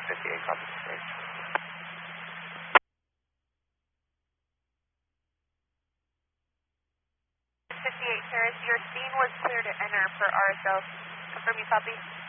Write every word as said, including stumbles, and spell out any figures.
fifty-eight, copy. fifty-eight, Paris, your scene was clear to enter for R S L. Confirm you copy.